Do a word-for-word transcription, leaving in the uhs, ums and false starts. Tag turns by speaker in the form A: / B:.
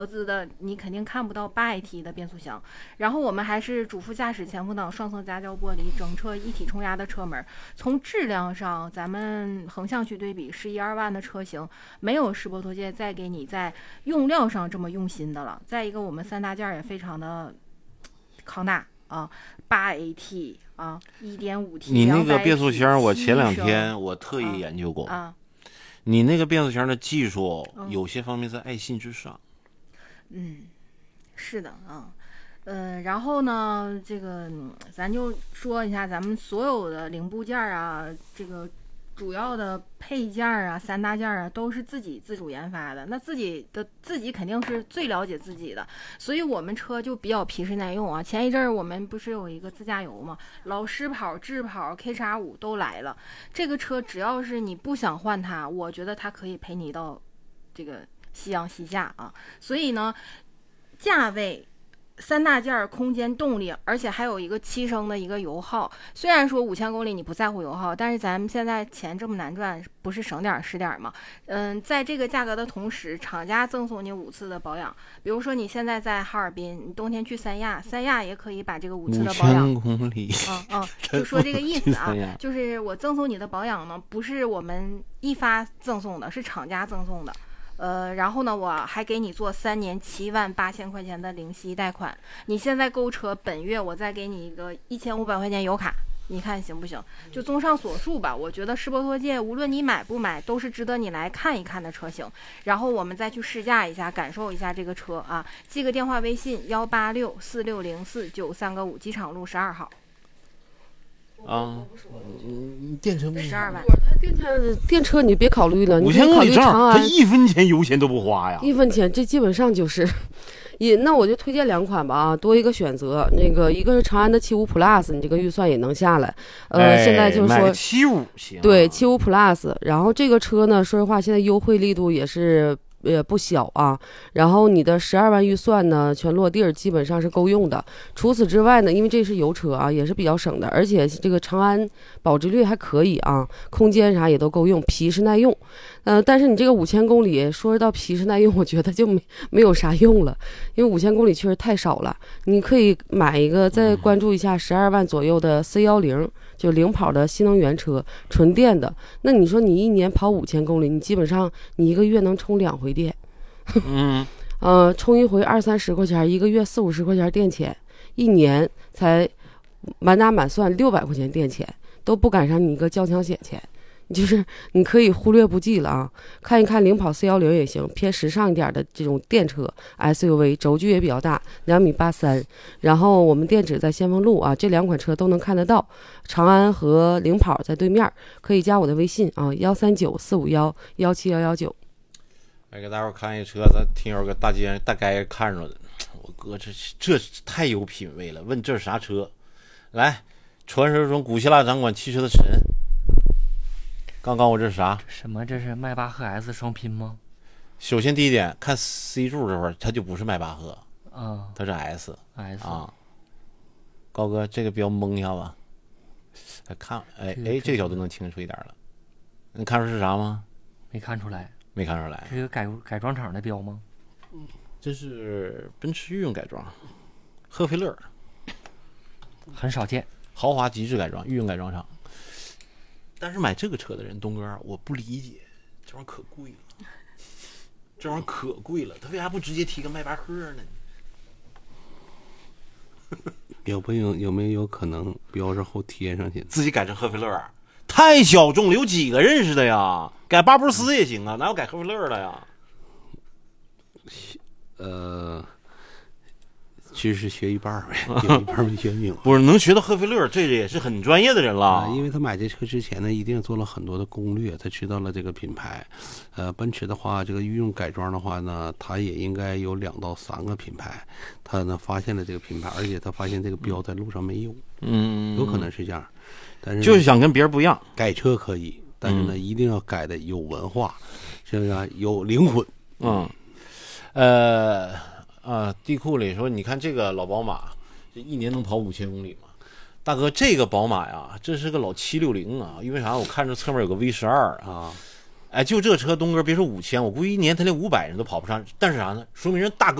A: 合资的你肯定看不到八 A T 的变速箱，然后我们还是主副驾驶前风挡双层夹胶玻璃整车一体冲压的车门，从质量上咱们横向去对比，十一二万的车型没有世博拓界再给你在用料上这么用心的了。再一个我们三大件也非常的抗大啊，八 A T 啊，一点五 T，
B: 你那个变速箱我前两天我特意研究过
A: 啊，啊
B: 你那个变速箱的技术有些方面在爱信之上。
A: 嗯，是的啊，呃，然后呢，这个咱就说一下咱们所有的零部件啊，这个主要的配件啊，三大件啊，都是自己自主研发的。那自己的自己肯定是最了解自己的，所以我们车就比较皮实耐用啊。前一阵儿我们不是有一个自驾游嘛，老狮跑、智跑、K 叉五都来了。这个车只要是你不想换它，我觉得它可以陪你到这个夕阳西下啊。所以呢，价位。三大件空间动力，而且还有一个七升的一个油耗。虽然说五千公里你不在乎油耗，但是咱们现在钱这么难赚，不是省点是点嘛？嗯，在这个价格的同时，厂家赠送你五次的保养。比如说你现在在哈尔滨，你冬天去三亚，三亚也可以把这个五次的保养。
B: 五千公里。
A: 嗯嗯，就说这个意思啊，就是我赠送你的保养呢，不是我们一发赠送的，是厂家赠送的。呃，然后呢，我还给你做三年七万八千块钱的零息贷款。你现在购车，本月我再给你一个一千五百块钱油卡，你看行不行？就综上所述吧，我觉得世博拓界无论你买不买，都是值得你来看一看的车型。然后我们再去试驾一下，感受一下这个车啊。记个电话微信幺八六四六零四九三个五，机场路十二号。
B: 啊，
C: 嗯，电车
A: 十二万，
D: 它电车电车你别考虑了，
B: 五千公里正好，
D: 它
B: 它一分钱油钱都不花呀，
D: 一分钱，这基本上就是。也那我就推荐两款吧啊，多一个选择。那个一个是长安的七五 Plus， 你这个预算也能下来。呃，
B: 哎、
D: 现在就是说
B: 七五行，
D: 对七五 Plus， 然后这个车呢，说实话现在优惠力度也是。也不小啊，然后你的十二万预算呢，全落地儿基本上是够用的。除此之外呢，因为这是油车啊，也是比较省的，而且这个长安保值率还可以啊，空间啥也都够用，皮实耐用。呃，但是你这个五千公里，说到皮实耐用，我觉得就没没有啥用了，因为五千公里确实太少了。你可以买一个，再关注一下十二万左右的 C 一零。就零跑的新能源车，纯电的。那你说你一年跑五千公里，你基本上你一个月能充两回电，
B: 嗯，
D: 呃，充一回二三十块钱，一个月四五十块钱电钱，一年才满打满算六百块钱电钱，都不赶上你一个交强险钱。就是你可以忽略不计了啊，看一看领跑 C 一零也行，偏时尚一点的这种电车 S U V， 轴距也比较大，两米八三。然后我们店址在先锋路啊，这两款车都能看得到。长安和领跑在对面，可以加我的微信啊，幺三九四五幺幺七幺幺九。
B: 来给大伙看一车，咱听友搁大街大概看着的，我哥这这太有品位了。问这是啥车？来，传说中古希腊掌管汽车的神。刚刚我这是啥？
E: 什么？这是迈巴赫 S 双拼吗？
B: 首先第一点，看 C 柱这块，它就不是迈巴赫，
E: 啊，
B: 它是 S
E: S
B: 啊。高哥，这个标蒙一下吧。看，哎哎，这个角度能清楚一点了。你看出是啥吗？
E: 没看出来，
B: 没看出来。
E: 这个改改装厂的标吗？
B: 这是奔驰御用改装，赫菲勒，
E: 很少见，
B: 豪华极致改装，御用改装厂。但是买这个车的人，东哥，我不理解，这玩意儿可贵了，这玩意儿可贵了，他为啥不直接提个迈巴赫呢？
C: 有没有有没有可能标是后贴上去，
B: 自己改成赫菲勒？太小众了，有几个认识的呀？改巴布斯也行啊，哪有改赫菲勒的呀？
C: 呃。其实是学一半呗，有一半没学明白。
B: 不是能学到赫菲勒，这也是很专业的人了、
C: 啊。因为他买这车之前呢，一定做了很多的攻略，他知道了这个品牌。呃，奔驰的话，这个御用改装的话呢，他也应该有两到三个品牌。他呢发现了这个品牌，而且他发现这个标在路上没有，
B: 嗯，
C: 有可能是这样。但是
B: 就是想跟别人不一样，
C: 改车可以，但是呢，嗯、一定要改的有文化，是不是有灵魂？
B: 嗯，呃。啊，地库里说，你看这个老宝马，这一年能跑五千公里吗？大哥，这个宝马呀，这是个老七六零啊，因为啥？我看着侧面有个 V 十二啊， 哎，就这车东哥别说五千，我估计一年他连五百人都跑不上。但是啥呢？说明人大哥。